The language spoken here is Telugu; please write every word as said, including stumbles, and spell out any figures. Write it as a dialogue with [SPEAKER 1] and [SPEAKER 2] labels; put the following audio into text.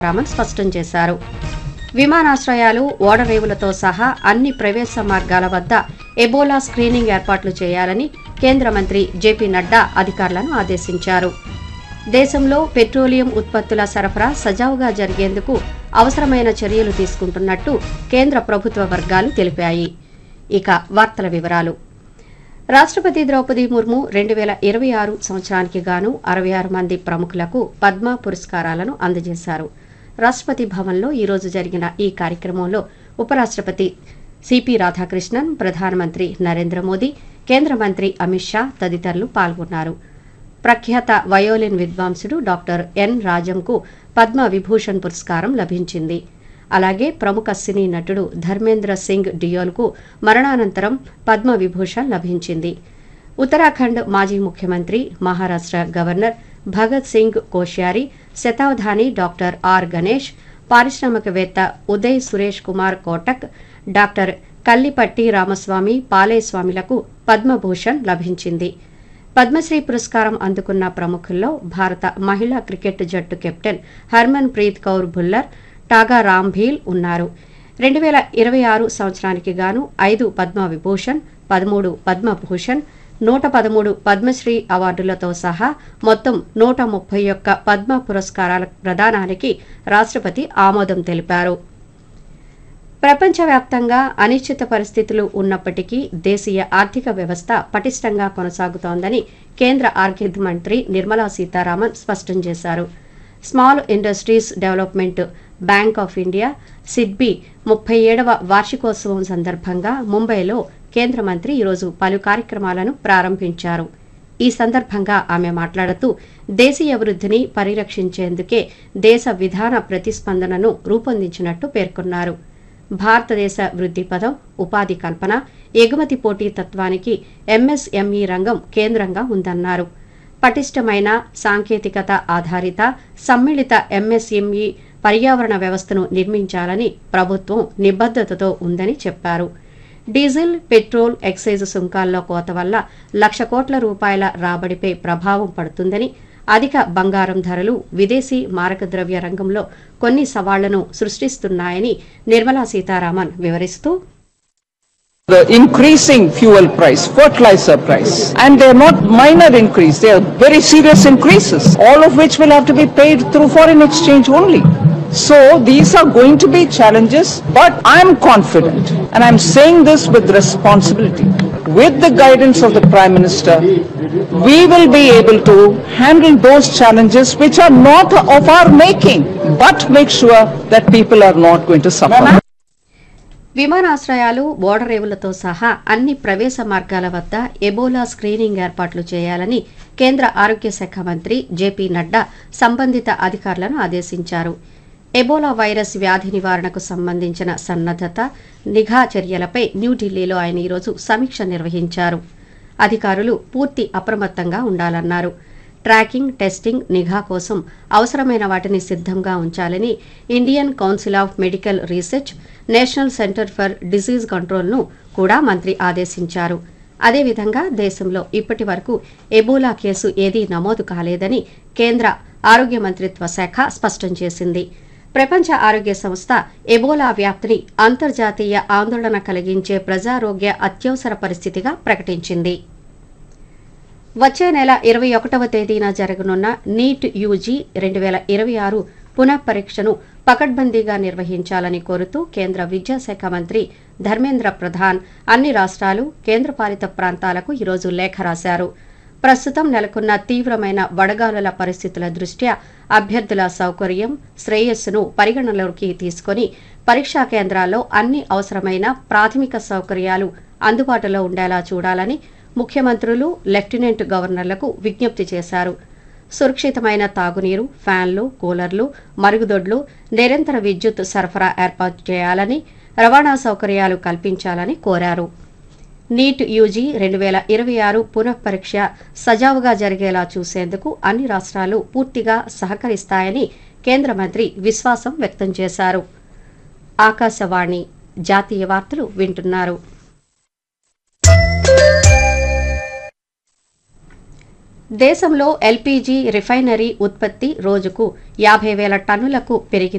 [SPEAKER 1] రామన్ స్పష్టం చేశారు. విమానాశ్రయాలు, ఓడరేవులతో సహా అన్ని ప్రవేశ మార్గాల వద్ద ఎబోలా స్క్రీనింగ్ ఏర్పాట్లు చేయాలని కేంద్ర మంత్రి జేపీ నడ్డా అధికారులను ఆదేశించారు. దేశంలో పెట్రోలియం ఉత్పత్తుల సరఫరా సజావుగా జరిగేందుకు అవసరమైన చర్యలు తీసుకుంటున్నట్టు కేంద్ర ప్రభుత్వ వర్గాలు తెలిపాయి. ఇక వార్తల వివరాలు. రాష్ట్రపతి ద్రౌపది ముర్ము రెండు వేల ఇరవై ఆరు సంవత్సరానికి గాను అరవై ఆరు మంది ప్రముఖులకు పద్మ పురస్కారాలను అందజేశారు. రాష్ట్రపతి భవన్లో ఈరోజు జరిగిన ఈ కార్యక్రమంలో ఉపరాష్ట్రపతి సిపి రాధాకృష్ణన్, ప్రధానమంత్రి నరేంద్ర మోదీ, కేంద్ర మంత్రి అమిత్ షా తదితరులు పాల్గొన్నారు. ప్రఖ్యాత వయోలిన్ విద్వాంసుడు డాక్టర్ ఎన్ రాజంకు పద్మ విభూషణ్ పురస్కారం లభించింది. అలాగే ప్రముఖ సినీ నటుడు ధర్మేంద్ర సింగ్ డియోల్కు మరణానంతరం పద్మ విభూషణ్ లభించింది. ఉత్తరాఖండ్ మాజీ ముఖ్యమంత్రి, Maharashtra governor Bhagat Singh Koshyari, శతావధాని doctor are Ganesh, పారిశ్రామికవేత్త ఉదయ్ సురేష్ కుమార్ కోటక్, డాక్టర్ కల్లిపట్టి రామస్వామి పాలేస్వామిలకు పద్మభూషణ్ లభించింది. పద్మశ్రీ పురస్కారం అందుకున్న ప్రముఖుల్లో భారత మహిళా క్రికెట్ జట్టు కెప్టెన్ హర్మన్ ప్రీత్ కౌర్ భుల్లర్, టాగా రాంభీల్ ఉన్నారు. రెండు వేల ఇరవై ఆరు సంవత్సరానికి గాను ఐదు పద్మ విభూషణ్, పదమూడు పద్మభూషణ్, నూట పదమూడు పద్మశ్రీ అవార్డులతో సహా మొత్తం నూట ముప్పై ఒక్క పద్మ పురస్కారాల ప్రదానానికి రాష్ట్రపతి ఆమోదం తెలిపారు. ప్రపంచవ్యాప్తంగా అనిశ్చిత పరిస్థితులు ఉన్నప్పటికీ దేశీయ ఆర్థిక వ్యవస్థ పటిష్టంగా కొనసాగుతోందని కేంద్ర ఆర్థిక మంత్రి నిర్మలా సీతారామన్ స్పష్టం చేశారు. Small industries development bank of India SIDBI ముప్పై ఏడవ వార్షికోత్సవం సందర్భంగా ముంబైలో కేంద్ర మంత్రి ఈరోజు పలు కార్యక్రమాలను ప్రారంభించారు. ఈ సందర్భంగా ఆమె మాట్లాడుతూ దేశీయ వృద్ధిని పరిరక్షించేందుకే దేశ విధాన ప్రతిస్పందనను రూపొందించినట్టు పేర్కొన్నారు. భారతదేశ వృద్ధి పదం, ఉపాధి కల్పన, ఎగుమతి పోటీతత్వానికి ఎంఎస్ఎంఈ రంగం కేంద్రంగా ఉందన్నారు. పటిష్టమైన సాంకేతికత ఆధారిత సమ్మిళిత ఎంఎస్ఎంఈ పర్యావరణ వ్యవస్థను నిర్మించాలని ప్రభుత్వం నిబద్ధతతో ఉందని చెప్పారు. డీజిల్, పెట్రోల్, ఎక్సైజ్ సుంకాల్లో కోత వల్ల లక్ష కోట్ల రూపాయల రాబడిపై ప్రభావం పడుతుందని, అధిక బంగారం ధరలు విదేశీ మారకద్రవ్య రంగంలో కొన్ని సవాళ్లను సృష్టిస్తున్నాయని నిర్మలా సీతారామన్ వివరిస్తూ,
[SPEAKER 2] the increasing fuel price, fertilizer price, and they are not minor increase, they are very serious increases, all of which will have to be paid through foreign exchange only. So these are going to be challenges, but I am confident, and I am saying this with responsibility, with the guidance of the Prime Minister, we will be able to handle those challenges which are not of our making, but make sure that people are not going to suffer.
[SPEAKER 1] విమానాశ్రయాలు, ఓడరేవులతో సహా అన్ని ప్రవేశ మార్గాల వద్ద ఎబోలా స్క్రీనింగ్ ఏర్పాట్లు చేయాలని కేంద్ర ఆరోగ్య శాఖ మంత్రి జేపీ నడ్డా సంబంధిత అధికారులను ఆదేశించారు. ఎబోలా వైరస్ వ్యాధి నివారణకు సంబంధించిన సన్నద్దత, నిఘా చర్యలపై న్యూఢిల్లీలో ఆయన ఈరోజు సమీక్ష నిర్వహించారు. అధికారులు పూర్తి అప్రమత్తంగా ఉండాలన్నారు. ట్రాకింగ్, టెస్టింగ్, నిఘా కోసం అవసరమైన వాటిని సిద్ధంగా ఉంచాలని Indian council of medical research, national centre for disease కంట్రోల్ను కూడా మంత్రి ఆదేశించారు. అదేవిధంగా దేశంలో ఇప్పటి వరకు ఎబోలా కేసు ఏదీ నమోదు కాలేదని కేంద్ర ఆరోగ్య మంత్రిత్వ శాఖ స్పష్టం చేసింది. ప్రపంచ ఆరోగ్య సంస్థ ఎబోలా వ్యాప్తిని అంతర్జాతీయ ఆందోళన కలిగించే ప్రజారోగ్య అత్యవసర పరిస్థితిగా ప్రకటించింది. వచ్చే నెల ఇరవై ఒకటవ తేదీన జరగనున్న నీట్ యూజీ రెండు వేల ఇరవై ఆరు పునః పరీక్షను పకడ్బందీగా నిర్వహించాలని కోరుతూ కేంద్ర విద్యాశాఖ మంత్రి ధర్మేంద్ర ప్రధాన్ అన్ని రాష్ట్రాలు, కేంద్రపాలిత ప్రాంతాలకు ఈరోజు లేఖ రాశారు. ప్రస్తుతం నెలకొన్న తీవ్రమైన వడగాలుల పరిస్థితుల దృష్ట్యా అభ్యర్థుల సౌకర్యం, శ్రేయస్సును పరిగణనలోకి తీసుకుని పరీక్షా కేంద్రాల్లో అన్ని అవసరమైన ప్రాథమిక సౌకర్యాలు అందుబాటులో ఉండేలా చూడాలని ముఖ్యమంత్రులు, లెఫ్టినెంట్ గవర్నర్లకు విజ్ఞప్తి చేశారు. సురక్షితమైన తాగునీరు, ఫ్యాన్లు, కూలర్లు, మరుగుదొడ్లు, నిరంతర విద్యుత్ సరఫరా ఏర్పాటు చేయాలని, రవాణా సౌకర్యాలు కల్పించాలని కోరారు. నీట్ యూజీ రెండు వేల ఇరవై ఆరు పునః పరీక్ష సజావుగా జరిగేలా చూసేందుకు అన్ని రాష్ట్రాలు పూర్తిగా సహకరిస్తాయని కేంద్ర మంత్రి విశ్వాసం వ్యక్తం చేశారు. ఆకాశవాణి జాతీయ వార్తలు వింటున్నారు. దేశంలో ఎల్పీజీ రిఫైనరీ ఉత్పత్తి రోజుకు యాభై వేల టన్నులకు పెరిగింది.